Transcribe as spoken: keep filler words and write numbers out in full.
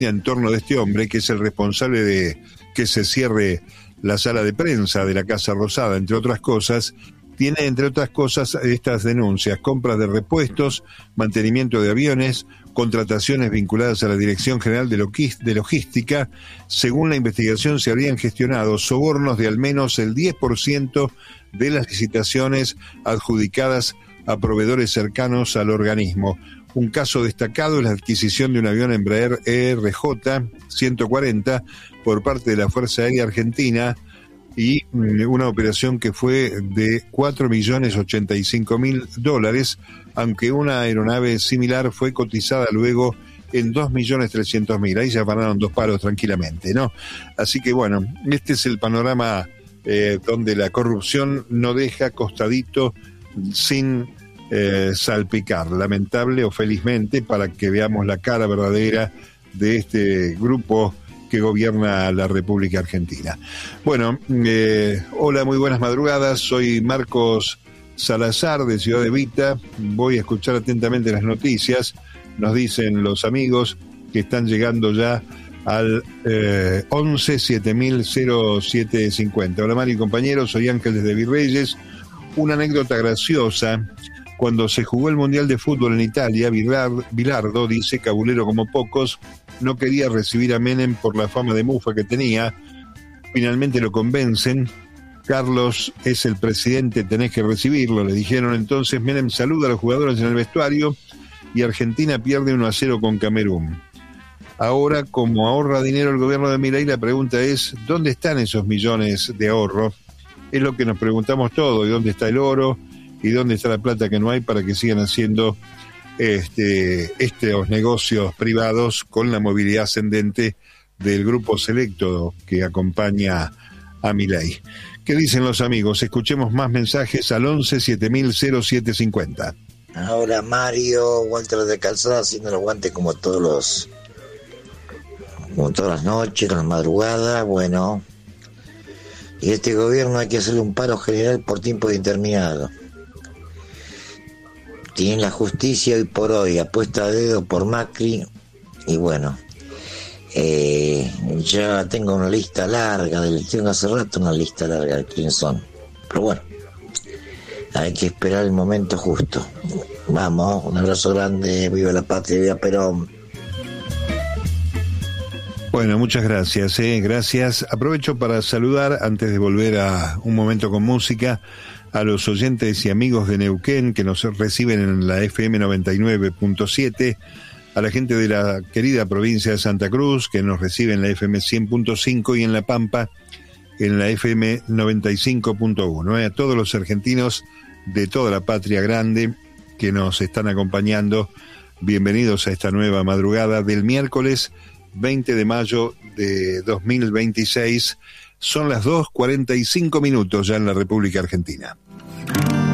en torno de este hombre, que es el responsable de que se cierre la sala de prensa de la Casa Rosada, entre otras cosas. Tiene, entre otras cosas, estas denuncias: compras de repuestos, mantenimiento de aviones, contrataciones vinculadas a la Dirección General de Logística. Según la investigación, se habrían gestionado sobornos de al menos el diez por ciento de las licitaciones adjudicadas a proveedores cercanos al organismo. Un caso destacado es la adquisición de un avión Embraer E R J ciento cuarenta por parte de la Fuerza Aérea Argentina, y una operación que fue de cuatro millones ochenta y cinco mil dólares, aunque una aeronave similar fue cotizada luego en dos millones trescientos mil. Ahí ya ganaron dos palos tranquilamente, ¿no? Así que bueno, este es el panorama eh, donde la corrupción no deja costadito sin eh, salpicar, lamentable o felizmente, para que veamos la cara verdadera de este grupo que gobierna la República Argentina. Bueno, eh, hola, muy buenas madrugadas, soy Marcos Salazar de Ciudad de Vita, voy a escuchar atentamente las noticias, nos dicen los amigos que están llegando ya al eh, once siete mil cero siete cincuenta. Hola Mario y compañeros, soy Ángel desde Virreyes. Una anécdota graciosa: cuando se jugó el Mundial de Fútbol en Italia, Bilardo, dice, cabulero como pocos, no quería recibir a Menem por la fama de mufa que tenía. Finalmente lo convencen. Carlos es el presidente, tenés que recibirlo, le dijeron. Entonces Menem saluda a los jugadores en el vestuario y Argentina pierde uno a cero con Camerún. Ahora, como ahorra dinero el gobierno de Milei, la pregunta es, ¿dónde están esos millones de ahorro? Es lo que nos preguntamos todos, ¿y dónde está el oro? ¿Y dónde está la plata que no hay para que sigan haciendo este, estos negocios privados con la movilidad ascendente del grupo selecto que acompaña a Milei? ¿Qué dicen los amigos? Escuchemos más mensajes al once siete mil cero siete cincuenta. Ahora Mario, Walter de Calzada, haciendo el aguante como todos los, como todas las noches, las madrugadas. Bueno, y este gobierno hay que hacerle un paro general por tiempo indeterminado. Tienen la justicia hoy por hoy apuesta a dedo por Macri, y bueno, eh, ya tengo una lista larga, del, tengo hace rato una lista larga de quiénes son, pero bueno, hay que esperar el momento justo. Vamos, un abrazo grande, viva la patria, viva Perón. Bueno, muchas gracias, eh, gracias. Aprovecho para saludar, antes de volver a un momento con música, a los oyentes y amigos de Neuquén que nos reciben en la F M noventa y nueve punto siete, a la gente de la querida provincia de Santa Cruz que nos recibe en la F M cien punto cinco y en La Pampa en la F M noventa y cinco punto uno, eh, a todos los argentinos de toda la patria grande que nos están acompañando, bienvenidos a esta nueva madrugada del miércoles veinte de mayo de dos mil veintiséis. Son las dos cuarenta y cinco minutos ya en la República Argentina.